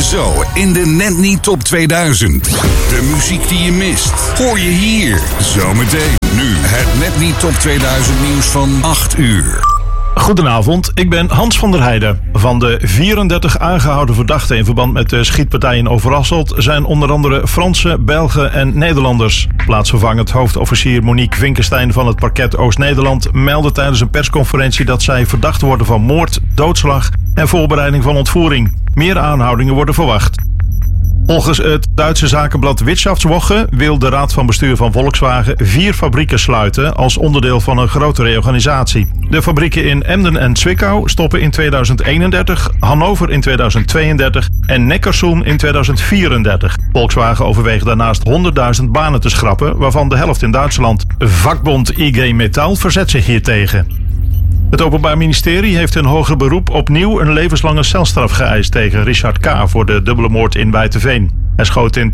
Zo in de Net Niet Top 2000. De muziek die je mist, hoor je hier. Zometeen. Nu het Net Niet Top 2000 nieuws van 8 uur. Goedenavond, ik ben Hans van der Heijden. Van de 34 aangehouden verdachten in verband met de schietpartij in Overasselt zijn onder andere Fransen, Belgen en Nederlanders. Plaatsvervangend hoofdofficier Monique Vinkenstein van het parket Oost-Nederland meldde tijdens een persconferentie dat zij verdacht worden van moord, doodslag en voorbereiding van ontvoering. Meer aanhoudingen worden verwacht. Volgens het Duitse zakenblad Wirtschaftswoche wil de raad van bestuur van Volkswagen 4 fabrieken sluiten als onderdeel van een grote reorganisatie. De fabrieken in Emden en Zwickau stoppen in 2031, Hannover in 2032 en Neckarsulm in 2034. Volkswagen overweegt daarnaast 100.000 banen te schrappen, waarvan de helft in Duitsland. Vakbond IG Metall verzet zich hiertegen. Het Openbaar Ministerie heeft in hoger beroep opnieuw een levenslange celstraf geëist tegen Richard K. voor de dubbele moord in Wijteveen. Hij schoot in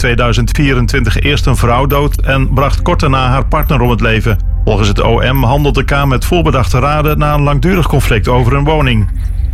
2024 eerst een vrouw dood en bracht kort daarna haar partner om het leven. Volgens het OM handelde K. met voorbedachte raden na een langdurig conflict over een woning.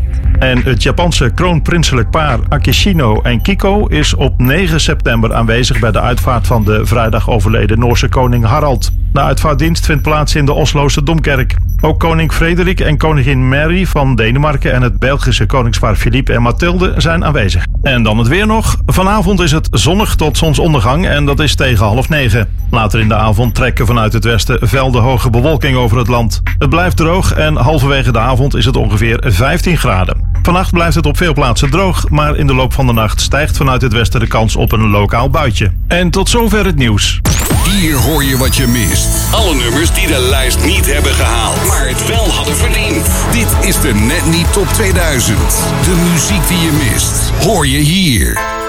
En het Japanse kroonprinselijk paar Akishino en Kiko is op 9 september aanwezig bij de uitvaart van de vrijdag overleden Noorse koning Harald. De uitvaartdienst vindt plaats in de Osloze Domkerk. Ook koning Frederik en koningin Mary van Denemarken en het Belgische koningspaar Philippe en Mathilde zijn aanwezig. En dan het weer nog. Vanavond is het zonnig tot zonsondergang en dat is tegen 8:30. Later in de avond trekken vanuit het westen velden hoge bewolking over het land. Het blijft droog en halverwege de avond is het ongeveer 15 graden. Vannacht blijft het op veel plaatsen droog, maar in de loop van de nacht stijgt vanuit het westen de kans op een lokaal buitje. En tot zover het nieuws. Hier hoor je wat je mist. Alle nummers die de lijst niet hebben gehaald, maar het wel hadden verdiend. Dit is de Net Niet Top 2000. De muziek die je mist, hoor je hier.